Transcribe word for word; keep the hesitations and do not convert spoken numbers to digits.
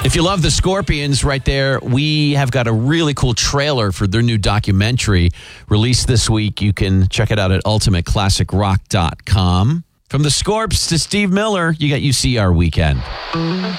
If you love the Scorpions right there, we have got a really cool trailer for their new documentary released this week. You can check it out at ultimate classic rock dot com. From the Scorps to Steve Miller, you got U C R Weekend.